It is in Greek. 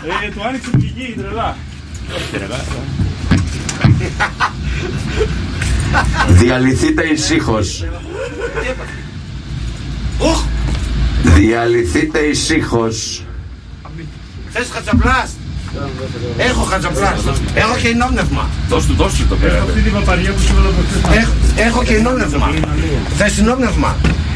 Του άνοιξε πηγή, τρελά. Διαλυθείτε ησύχως. Διαλυθείτε ησύχως. Θες χατσαπλάς? Έχω χατσαπλάς. Έχω και ενόπνευμα. Δώσ' του το πέρα. Αυτή την παπαριά που σου Έχω και ενόπνευμα. Θες ενόπνευμα?